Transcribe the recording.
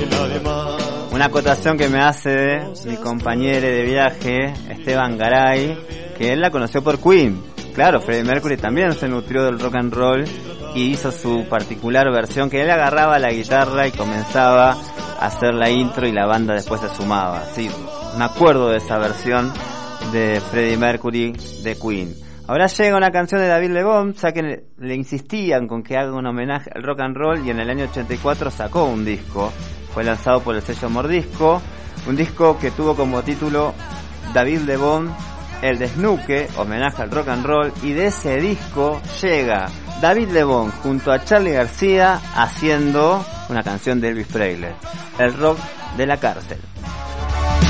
Una acotación que me hace mi compañero de viaje, Esteban Garay, que él la conoció por Queen. Claro, Freddie Mercury también se nutrió del rock and roll y hizo su particular versión, que él agarraba la guitarra y comenzaba a hacer la intro y la banda después se sumaba. Sí, me acuerdo de esa versión de Freddie Mercury de Queen. Ahora llega una canción de David Lebón, ya que le insistían con que haga un homenaje al rock and roll, y en el año 84 sacó un disco. Fue lanzado por el sello Mordisco, un disco que tuvo como título David Lebón, El Desnuque, homenaje al rock and roll, y de ese disco llega David Lebón junto a Charly García haciendo una canción de Elvis Presley, El rock de la cárcel.